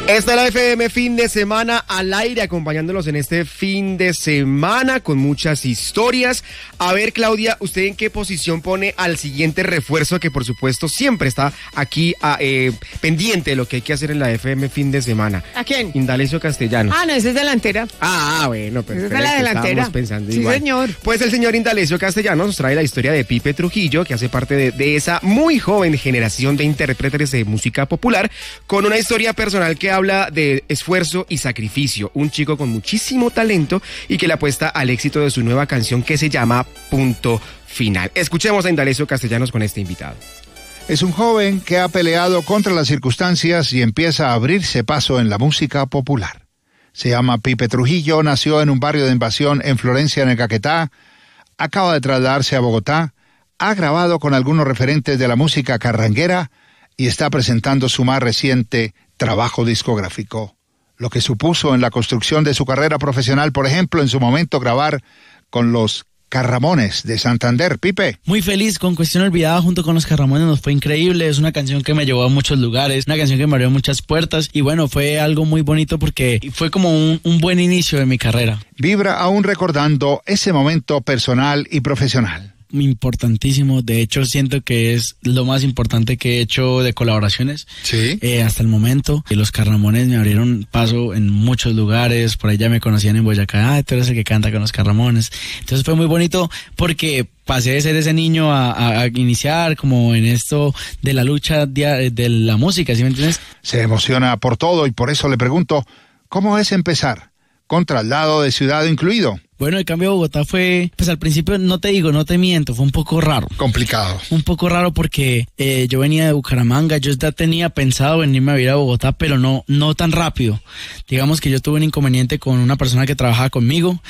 Esta es la FM Fin de Semana al aire, acompañándolos en este fin de semana con muchas historias. A ver, Claudia, ¿usted en qué posición pone al siguiente refuerzo que por supuesto siempre está aquí pendiente de lo que hay que hacer en la FM Fin de Semana? ¿A quién? Indalecio Castellanos. Ah, no, esa es delantera. Bueno, perfecto. Esa es la delantera. Estábamos pensando sí, igual. Señor. Pues el señor Indalecio Castellanos nos trae la historia de Pipe Trujillo, que hace parte de esa muy joven generación de intérpretes de música popular, con una historia personal que habla de esfuerzo y sacrificio. Un chico con muchísimo talento y que le apuesta al éxito de su nueva canción que se llama Punto Final. Escuchemos a Indalecio Castellanos con este invitado. Es un joven que ha peleado contra las circunstancias y empieza a abrirse paso en la música popular. Se llama Pipe Trujillo, nació en un barrio de Invasión en Florencia, en el Caquetá, acaba de trasladarse a Bogotá, ha grabado con algunos referentes de la música carranguera y está presentando su más reciente trabajo discográfico, lo que supuso en la construcción de su carrera profesional, por ejemplo, en su momento grabar con los Carramones de Santander. Pipe. Muy feliz con Cuestión Olvidada junto con los Carramones, nos fue increíble, es una canción que me llevó a muchos lugares, una canción que me abrió muchas puertas y bueno, fue algo muy bonito porque fue como un buen inicio de mi carrera. Vibra aún recordando ese momento personal y profesional. Importantísimo, de hecho siento que es lo más importante que he hecho de colaboraciones hasta el momento. Los Carramones me abrieron paso en muchos lugares, por ahí ya me conocían en Boyacá, tú eres el que canta con los Carramones, entonces fue muy bonito porque pasé de ser ese niño a iniciar como en esto de la lucha de la música, ¿sí me entiendes? Se emociona por todo y por eso le pregunto, ¿cómo es empezar? Con traslado de ciudad incluido. Bueno, el cambio a Bogotá fue, pues al principio no te miento, fue un poco raro. Complicado. Un poco raro porque yo venía de Bucaramanga, yo ya tenía pensado venirme a vivir a Bogotá, pero no tan rápido. Digamos que yo tuve un inconveniente con una persona que trabajaba conmigo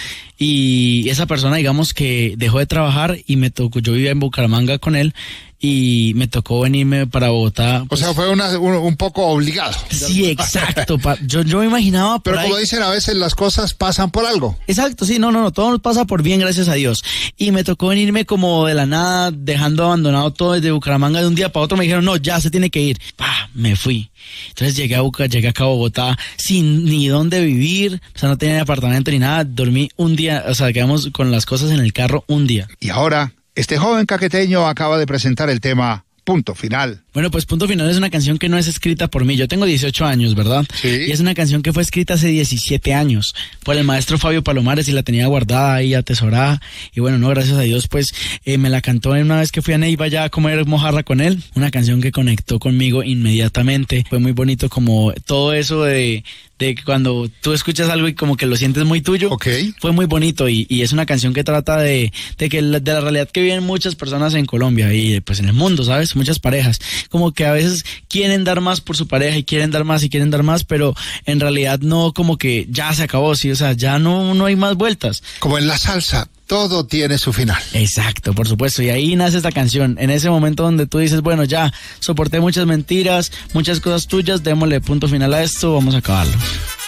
y esa persona, digamos que dejó de trabajar y me tocó, yo vivía en Bucaramanga con él y me tocó venirme para Bogotá. Pues, o sea, fue un poco obligado. Sí, exacto. Yo me imaginaba. Pero como dicen, a veces las cosas pasan por algo. Exacto, sí, no, todo nos pasa por bien, gracias a Dios. Y me tocó venirme como de la nada, dejando abandonado todo desde Bucaramanga de un día para otro. Me dijeron, no, ya se tiene que ir. Me fui. Entonces llegué acá a Bogotá sin ni dónde vivir, o sea, no tenía ni apartamento ni nada. Dormí un día, o sea, quedamos con las cosas en el carro un día. Y ahora, este joven caqueteño acaba de presentar el tema Punto Final. Bueno, pues Punto Final es una canción que no es escrita por mí. Yo tengo 18 años, ¿verdad? Sí. Y es una canción que fue escrita hace 17 años por el maestro Fabio Palomares y la tenía guardada ahí, atesorada. Y bueno, no, gracias a Dios, pues me la cantó una vez que fui a Neiva ya a comer mojarra con él. Una canción que conectó conmigo inmediatamente. Fue muy bonito como todo eso de cuando tú escuchas algo y como que lo sientes muy tuyo. Okay. Fue muy bonito y es una canción que trata de la realidad que viven muchas personas en Colombia y pues en el mundo, ¿sabes? Muchas parejas. Como que a veces quieren dar más por su pareja y quieren dar más, pero en realidad no, como que ya se acabó, sí, o sea, ya no hay más vueltas. Como en la salsa, todo tiene su final. Exacto, por supuesto, y ahí nace esta canción, en ese momento donde tú dices, bueno, ya soporté muchas mentiras, muchas cosas tuyas, démosle punto final a esto, vamos a acabarlo.